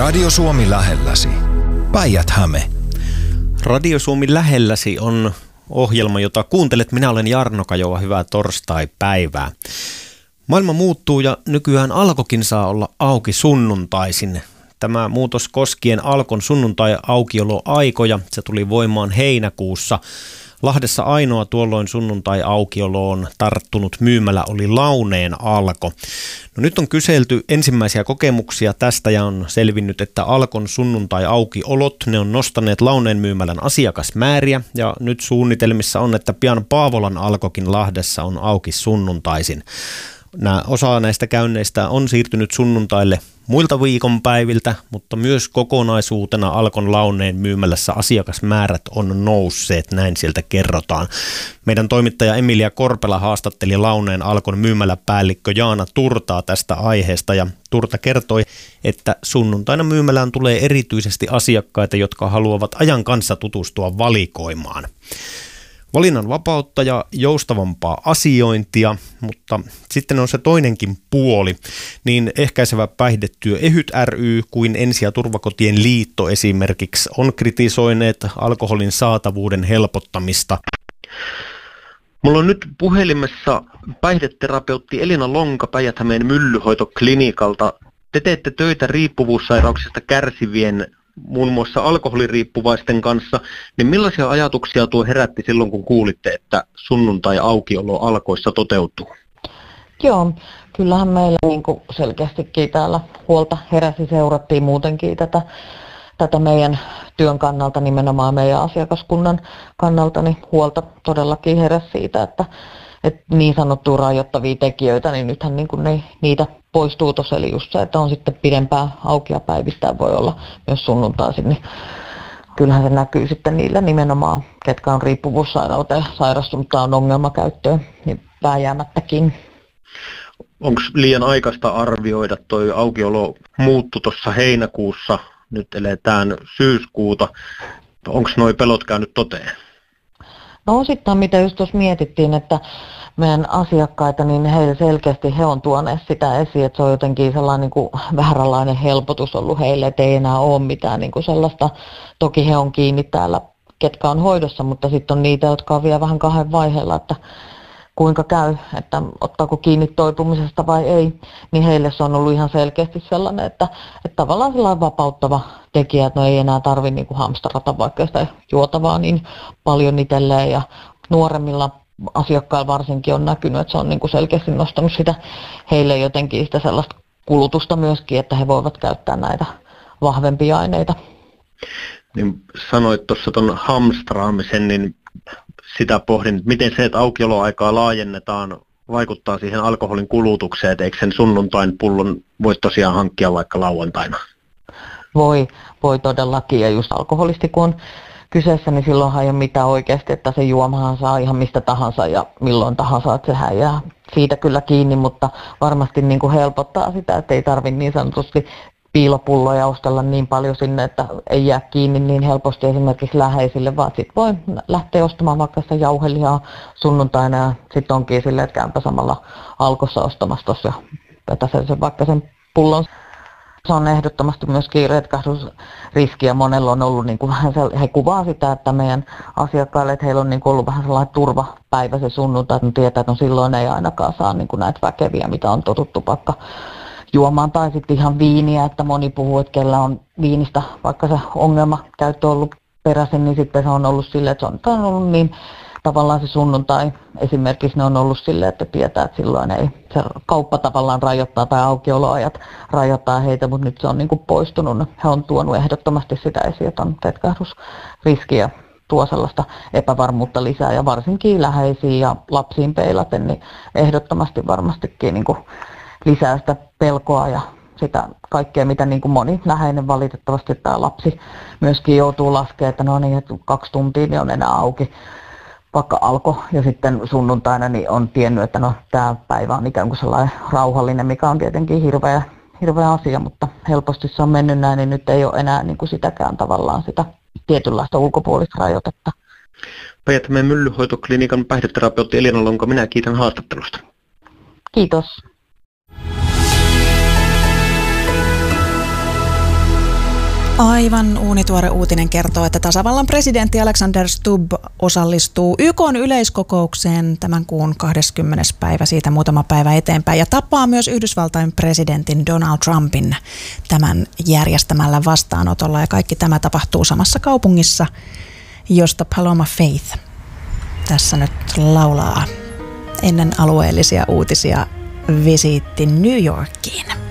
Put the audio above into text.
Radio Suomi lähelläsi. Päijät-Häme. Radio Suomi lähelläsi on ohjelma, jota kuuntelet. Minä olen Jarno Kajoa. Hyvää torstai-päivää. Maailma muuttuu ja nykyään Alkokin saa olla auki sunnuntaisin. Tämä muutos koskien Alkon sunnuntai-aukioloaikoja. Se tuli voimaan heinäkuussa. Lahdessa ainoa tuolloin sunnuntai-aukioloon tarttunut myymälä oli Launeen Alko. No nyt on kyselty ensimmäisiä kokemuksia tästä ja on selvinnyt, että Alkon sunnuntai-aukiolot, ne on nostaneet Launeen myymälän asiakasmääriä ja nyt suunnitelmissa on, että pian Paavolan Alkokin Lahdessa on auki sunnuntaisin. Osa näistä käynneistä on siirtynyt sunnuntaille muilta viikonpäiviltä, mutta myös kokonaisuutena Alkon Launeen myymälässä asiakasmäärät on nousseet, näin sieltä kerrotaan. Meidän toimittaja Emilia Korpela haastatteli Launeen Alkon myymäläpäällikkö Jaana Turtaa tästä aiheesta ja Turta kertoi, että sunnuntaina myymälään tulee erityisesti asiakkaita, jotka haluavat ajan kanssa tutustua valikoimaan. Valinnan vapautta ja joustavampaa asiointia, mutta sitten on se toinenkin puoli, niin ehkäisevä päihdetyö EHYT ry kuin Ensi- ja turvakotien liitto esimerkiksi on kritisoineet alkoholin saatavuuden helpottamista. Mulla on nyt puhelimessa päihdeterapeutti Elina Lonka Päijät-Hämeen Myllyhoitoklinikalta. Te teette töitä riippuvuussairauksista kärsivien muun muassa alkoholiriippuvaisten kanssa, niin millaisia ajatuksia tuo herätti silloin, kun kuulitte, että sunnuntai-aukiolo Alkoissa toteutuu? Joo, kyllähän meillä niin kuin selkeästikin täällä huolta heräsi, seurattiin muutenkin tätä meidän työn kannalta, nimenomaan meidän asiakaskunnan kannalta, niin huolta todellakin heräsi siitä, että niin sanottuja rajoittavia tekijöitä, niin nythän niin kuin niitä poistuu tuossa, eli just se, että on sitten pidempää auki ja päivystää voi olla myös sunnuntaisin, niin kyllähän se näkyy sitten niillä nimenomaan, ketkä on riippuvuussairauteen sairastunut tai on ongelmakäyttöön, niin vääjäämättäkin. Onko liian aikaista arvioida, toi aukiolo muuttui tuossa heinäkuussa, nyt eletään syyskuuta, onko nuo pelot käynyt toteen? No osittain mitä just tuossa mietittiin, että meidän asiakkaita, niin heille selkeästi he on tuoneet sitä esiin, että se on jotenkin sellainen niin kuin vääränlainen helpotus ollut heille, että ei enää ole mitään niin kuin sellaista. Toki he on kiinni täällä, ketkä on hoidossa, mutta sitten on niitä, jotka on vielä vähän kahden vaiheella, että kuinka käy, että ottaako kiinni toipumisesta vai ei, niin heille se on ollut ihan selkeästi sellainen, että tavallaan sellainen vapauttava tekijä, että no ei enää tarvitse niin kuin hamstrata vaikka sitä juotavaa niin paljon itselleen, ja nuoremmilla asiakkailla varsinkin on näkynyt, että se on niin kuin selkeästi nostanut sitä heille jotenkin sitä sellaista kulutusta myöskin, että he voivat käyttää näitä vahvempia aineita. Niin sanoit tuossa tuon hamstraamisen, niin sitä pohdin, että miten se, että aukioloaikaa laajennetaan, vaikuttaa siihen alkoholin kulutukseen, että eikö sen sunnuntain pullon voi tosiaan hankkia vaikka lauantaina? Voi todellakin, ja just alkoholisti kun on kyseessä, niin silloinhan ei ole mitään oikeasti, että se juomahan saa ihan mistä tahansa ja milloin tahansa, että sehän jää siitä kyllä kiinni, mutta varmasti niin kuin helpottaa sitä, että ei tarvitse niin sanotusti piilopulloja ostella niin paljon sinne, että ei jää kiinni niin helposti esimerkiksi läheisille, vaan sitten voi lähteä ostamaan vaikka sitä jauhelihaa sunnuntaina ja sitten onkin silleen, että käympä samalla Alkossa ostamassa tuossa ja vetäsen sen vaikka sen pullon. Se on ehdottomasti myöskin retkahdusriski ja monella on ollut, niin kuin vähän he kuvaa sitä, että meidän asiakkaille, että heillä on niin kuin ollut vähän sellainen turvapäivä se sunnuntai, että tietää, että no silloin ei ainakaan saa niin kuin näitä väkeviä, mitä on totuttu vaikka juomaan tai sitten ihan viiniä, että moni puhuu, että kellä on viinistä, vaikka se ongelmakäyttö on ollut peräisin, niin sitten se on ollut silleen, että se on ollut niin tavallaan se sunnuntai esimerkiksi ne on ollut silleen, että tietää, että silloin ei se kauppa tavallaan rajoittaa tai aukioloajat rajoittaa heitä, mutta nyt se on niin kuin poistunut. He on tuonut ehdottomasti sitä esiin, että on tetkahdusriskiä, tuo sellaista epävarmuutta lisää ja varsinkin läheisiin ja lapsiin peilaten, niin ehdottomasti varmastikin niin kuin lisää sitä pelkoa ja sitä kaikkea, mitä niin kuin moni läheinen valitettavasti tämä lapsi myöskin joutuu laskemaan, että no niin, että 2 tuntia niin on enää auki, vaikka alkoi ja sitten sunnuntaina niin on tiennyt, että no tämä päivä on ikään kuin sellainen rauhallinen, mikä on tietenkin hirveä asia, mutta helposti se on mennyt näin, niin nyt ei ole enää niin kuin sitäkään tavallaan sitä tietynlaista ulkopuolista rajoitetta. Päijät-Hämeen Myllyhoitoklinikan päihdeterapeutti Elina Lonka, minä kiitän haastattelusta. Kiitos. Aivan uunituore uutinen kertoo, että tasavallan presidentti Alexander Stubb osallistuu YK:n yleiskokoukseen tämän kuun 20. päivä, siitä muutama päivä eteenpäin, ja tapaa myös Yhdysvaltain presidentin Donald Trumpin tämän järjestämällä vastaanotolla. Ja kaikki tämä tapahtuu samassa kaupungissa, josta Paloma Faith tässä nyt laulaa ennen alueellisia uutisia visiitti New Yorkiin.